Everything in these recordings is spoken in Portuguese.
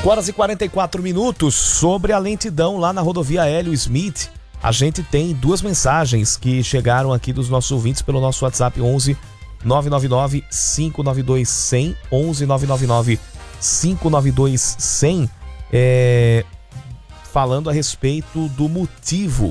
5 horas e 44 minutos. Sobre a lentidão lá na rodovia Hélio Smith, a gente tem duas mensagens que chegaram aqui dos nossos ouvintes pelo nosso WhatsApp 11 999 592 100, 11 999 592 100, falando a respeito do motivo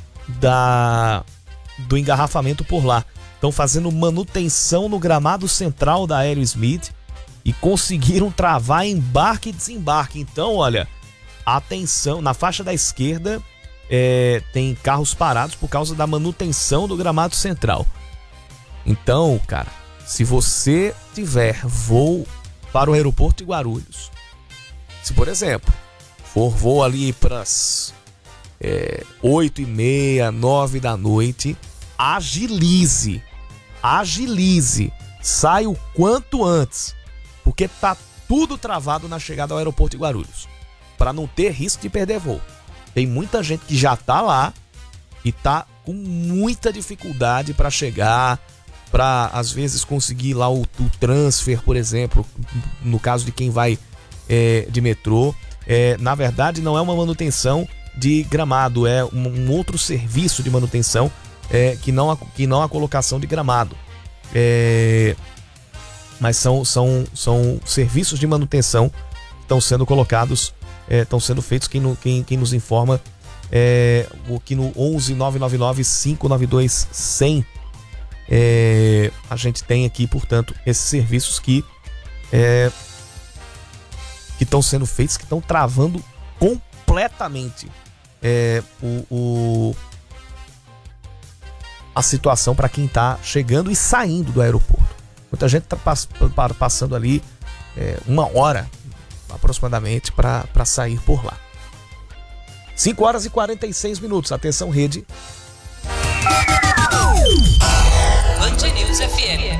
do engarrafamento por lá. Estão fazendo manutenção no gramado central da Hélio Smith e conseguiram travar embarque e desembarque. Então, olha, atenção, na faixa da esquerda tem carros parados por causa da manutenção do gramado central. Então, cara, se você tiver voo para o aeroporto de Guarulhos, se, por exemplo, for voo ali para as 8h30, 9 da noite, agilize, sai o quanto antes, porque tá tudo travado na chegada ao aeroporto de Guarulhos, para não ter risco de perder voo. Tem muita gente que já tá lá e tá com muita dificuldade para chegar, para às vezes conseguir lá o transfer, por exemplo, no caso de quem vai de metrô. Na verdade, não é uma manutenção de gramado, é um outro serviço de manutenção, que não a colocação de gramado. Mas são serviços de manutenção que estão sendo colocados, estão sendo feitos. Quem nos informa aqui no 11 999 592 100. A gente tem aqui, portanto, esses serviços que estão sendo feitos, que estão travando completamente a situação para quem está chegando e saindo do aeroporto. Muita gente está passando ali 1 hora aproximadamente para sair por lá. 5 horas e 46 minutos. Atenção, rede. Band News FM.